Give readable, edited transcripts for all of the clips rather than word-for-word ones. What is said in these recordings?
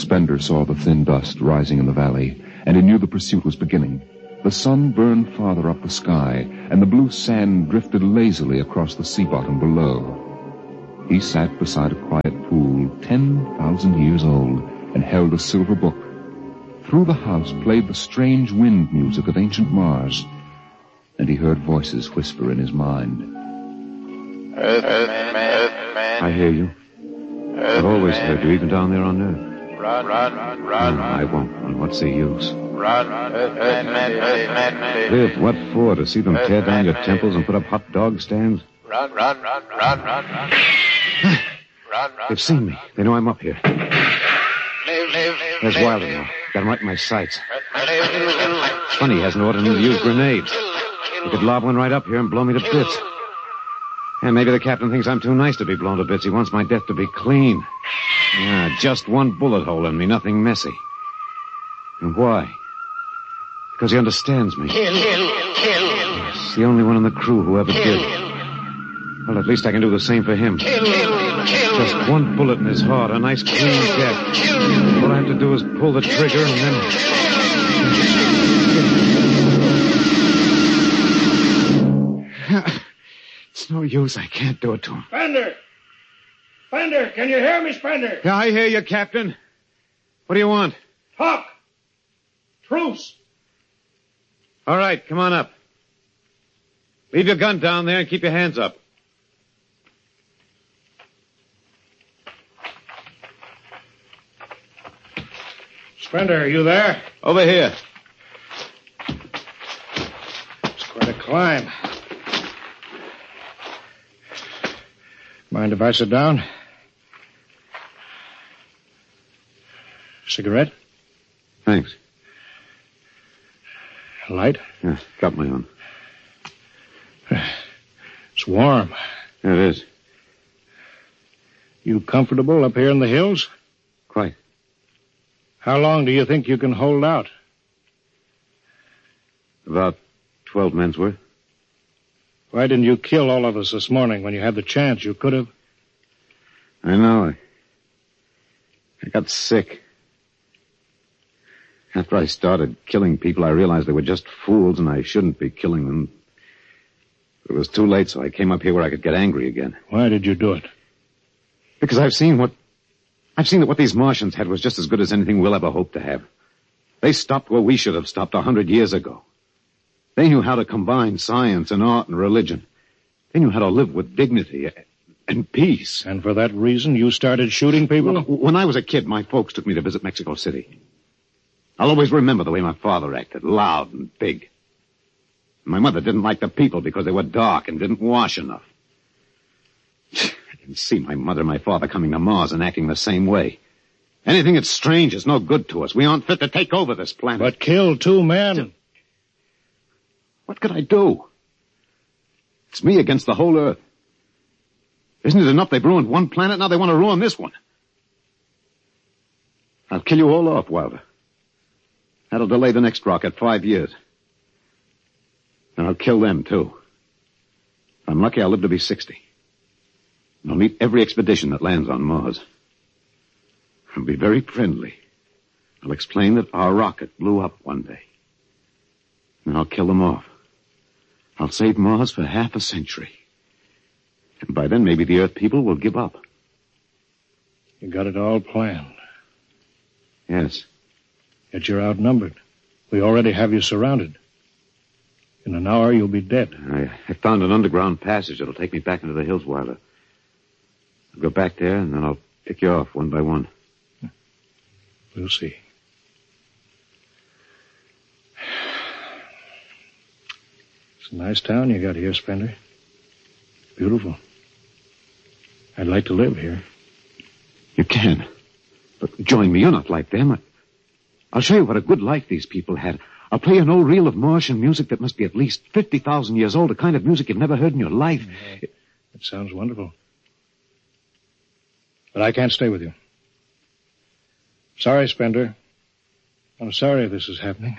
Spender saw the thin dust rising in the valley, and he knew the pursuit was beginning. The sun burned farther up the sky, and the blue sand drifted lazily across the sea bottom below. He sat beside a quiet pool 10,000 years old and held a silver book. Through the house played the strange wind music of ancient Mars, and he heard voices whisper in his mind. Earthman. I hear you. I've always heard you, even down there on Earth. Run. No, I won't run. What's the use? Run. Live, what for? To see them tear down your temples and put up hot dog stands? Run. They've seen me. They know I'm up here. There's Wilder now. Got him right in my sights. It's funny he hasn't ordered me to use grenades. He could lob one right up here and blow me to bits. And maybe the captain thinks I'm too nice to be blown to bits. He wants my death to be clean. Yeah, just one bullet hole in me, nothing messy. And why? Because he understands me. Kill. Yes, the only one in the crew who ever did. Well, at least I can do the same for him. Just one bullet in his heart, a nice clean death. All I have to do is pull the trigger and then... It's no use. I can't do it to him. Spender, can you hear me, Spender? Yeah, I hear you, Captain. What do you want? Talk. Truce. All right, come on up. Leave your gun down there and keep your hands up. Spender, are you there? Over here. It's quite a climb. Mind if I sit down? Cigarette? Thanks. Light? Yeah, got my own. It's warm. Yeah, it is. You comfortable up here in the hills? Quite. How long do you think you can hold out? About 12 men's worth. Why didn't you kill all of us this morning when you had the chance? You could have. I know. I got sick. After I started killing people, I realized they were just fools and I shouldn't be killing them. It was too late, so I came up here where I could get angry again. Why did you do it? Because I've seen that what these Martians had was just as good as anything we'll ever hope to have. They stopped where we should have stopped 100 years ago. They knew how to combine science and art and religion. They knew how to live with dignity and peace. And for that reason, you started shooting people? Well, when I was a kid, my folks took me to visit Mexico City. I'll always remember the way my father acted, loud and big. My mother didn't like the people because they were dark and didn't wash enough. I can see my mother and my father coming to Mars and acting the same way. Anything that's strange is no good to us. We aren't fit to take over this planet. But kill 2 men. What could I do? It's me against the whole Earth. Isn't it enough they've ruined one planet? Now they want to ruin this one. I'll kill you all off, Wilder. That'll delay the next rocket 5 years. And I'll kill them, too. If I'm lucky, I'll live to be 60. And I'll meet every expedition that lands on Mars. I'll be very friendly. I'll explain that our rocket blew up one day. And I'll kill them off. I'll save Mars for half a century. And by then, maybe the Earth people will give up. You got it all planned. Yes. Yet you're outnumbered. We already have you surrounded. In an hour, you'll be dead. I found an underground passage that'll take me back into the hills, Wilder. I'll go back there, and then I'll pick you off one by one. We'll see. It's a nice town you got here, Spender. Beautiful. I'd like to live here. You can. But join me. You're not like them. I'll show you what a good life these people had. I'll play an old reel of Martian music that must be at least 50,000 years old, a kind of music you've never heard in your life. It sounds wonderful. But I can't stay with you. Sorry, Spender. I'm sorry this is happening.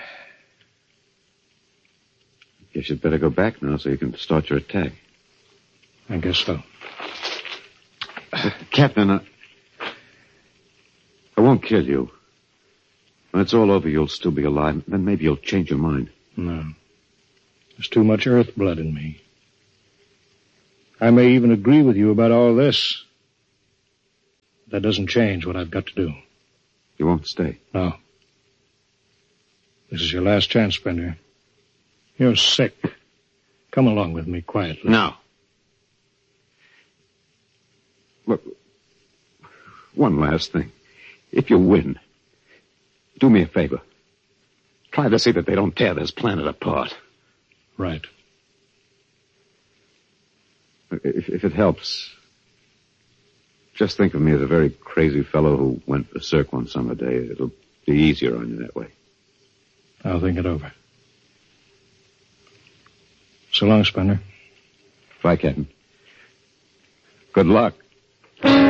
Guess you'd better go back now so you can start your attack. I guess so. Captain, I won't won't kill you. When it's all over, you'll still be alive. Then maybe you'll change your mind. No. There's too much earth blood in me. I may even agree with you about all this. That doesn't change what I've got to do. You won't stay? No. This is your last chance, Spender. You're sick. Come along with me quietly. No. Look, one last thing. If you win, do me a favor. Try to see that they don't tear this planet apart. Right. If it helps, just think of me as a very crazy fellow who went berserk one summer day. It'll be easier on you that way. I'll think it over. So long, Spender. Bye, Captain. Good luck.